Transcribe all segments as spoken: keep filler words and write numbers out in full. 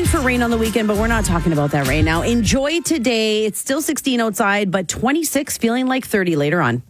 calling for rain on the weekend, but we're not talking about that right now. Enjoy today. It's still sixteen outside, but twenty-six, feeling like thirty later on.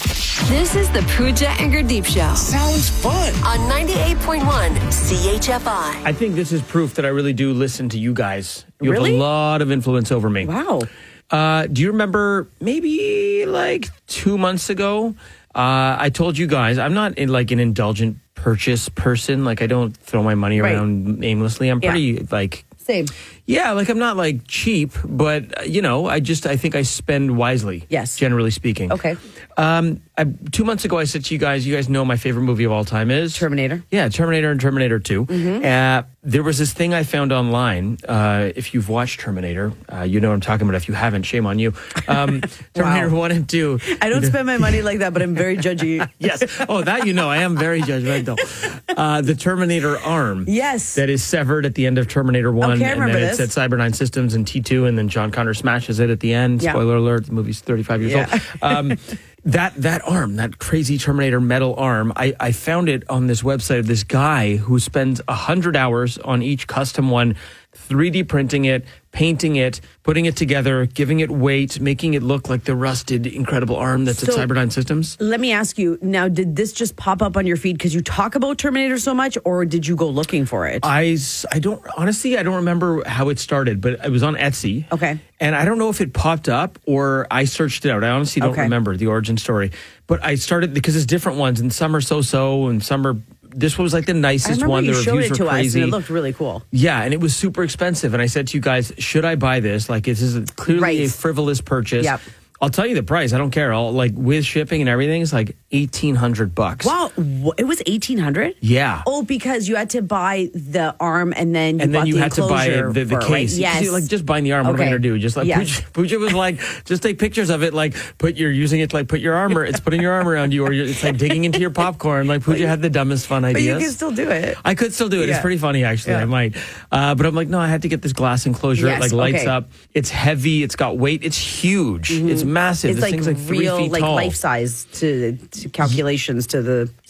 This is the Pooja and Gurdeep Show. Sounds fun. On ninety-eight point one C H F I. I think this is proof that I really do listen to you guys. You Really? have a lot of influence over me. Wow. Uh, do you remember maybe like two months ago, uh, I told you guys I'm not in like an indulgent purchase person. Like I don't throw my money Right. around aimlessly. I'm Yeah. pretty like... Same. Yeah, like I'm not like cheap, but uh, you know, I just I think I spend wisely. Yes. Generally speaking. Okay. Um, I, two months ago, I said to you guys, you guys know my favorite movie of all time is Terminator. Yeah, Terminator and Terminator Two. Mm-hmm. Uh, there was this thing I found online. Uh, if you've watched Terminator, uh, you know what I'm talking about. If you haven't, shame on you. Um, Terminator Wow. One and Two. I don't spend my money like that, but I'm very judgy. Yes. Oh, that you know. I am very judgmental. Uh, the Terminator arm. Yes. That is severed at the end of Terminator One, Okay, I and remember then this. it's at Cyberdyne Systems and T two, and then John Connor smashes it at the end. Yeah. Spoiler alert: the movie's thirty-five years Yeah. old. Um, that that arm, that crazy Terminator metal arm, I, I found it on this website of this guy who spends a hundred hours on each custom one, three D printing it, painting it, putting it together, giving it weight, making it look like the rusted, incredible arm that's So- at Cyberdyne Systems. Let me ask you now, did this just pop up on your feed because you talk about Terminator so much, or did you go looking for it? I, s- I don't, honestly, I don't remember how it started, but it was on Etsy. Okay. And I don't know if it popped up or I searched it out. I honestly don't Okay. remember the origin story. But I started, because it's different ones, and some are so-so, and some are, this was like the I nicest remember one. you The showed reviews it to were us, crazy. and it looked really cool. Yeah, and it was super expensive. And I said to you guys, should I buy this? Like, this is clearly Right. a frivolous purchase. Yep. I'll tell you the price. I don't care. I'll, like, with shipping and everything, it's like eighteen hundred bucks. Wow, wh- it was eighteen hundred. Yeah. Oh, because you had to buy the arm and then you and then bought you the had to buy enclosure the, the for it, right? case. Yes. See, like just buying the arm. What am I Okay. going to do? Just like Yes. Pooja, Pooja was like, just take pictures of it. Like put you're using it. Like put your armor. It's putting your arm around you, or you're, it's like digging into your popcorn. Like Pooja had the dumbest fun But you ideas. can still do it. I could still do it. Yeah. It's pretty funny, actually. Yeah. I might. Uh, but I'm like, no, I had to get this glass enclosure. Yes, It like lights okay. up. It's heavy. It's got weight. It's huge. It's massive. It's this like thing's like three real, feet like tall. life size to, to calculations to the